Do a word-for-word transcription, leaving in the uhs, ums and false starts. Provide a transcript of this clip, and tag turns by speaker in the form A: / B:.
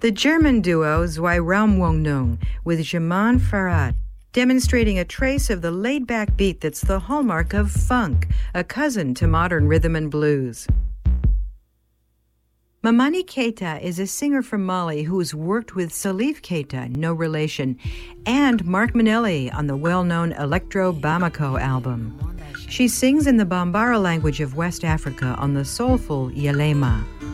A: The German duo Zwei Raumwohnung with Jaman Farad, demonstrating a trace of the laid-back beat that's the hallmark of funk, a cousin to modern rhythm and blues. Mamani Keita is a singer from Mali who's worked with Salif Keita, no relation, and Mark Manelli on the well-known Electro Bamako album. She sings in the Bambara language of West Africa on the soulful Yelema.